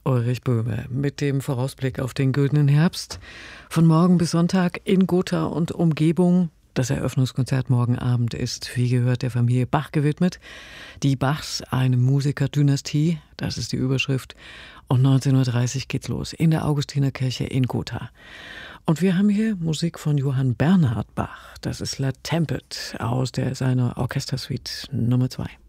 Ulrich Böhme mit dem Vorausblick auf den güldenen Herbst. Von morgen bis Sonntag in Gotha und Umgebung. Das Eröffnungskonzert morgen Abend ist, wie gehört, der Familie Bach gewidmet. Die Bachs, eine Musikerdynastie, das ist die Überschrift. Und 19.30 Uhr geht's los in der Augustinerkirche in Gotha. Und wir haben hier Musik von Johann Bernhard Bach. Das ist La Tempête aus seiner Orchestersuite Nummer 2.